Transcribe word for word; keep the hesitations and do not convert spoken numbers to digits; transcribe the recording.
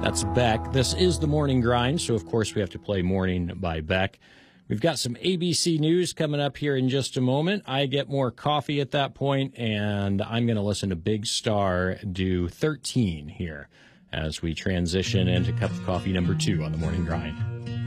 That's Beck. This is the Morning Grind, so of course we have to play Morning by Beck. We've got some A B C News coming up here in just a moment. I get more coffee at that point, and I'm going to listen to Big Star do thirteen here as we transition into cup of coffee number two on the Morning Grind.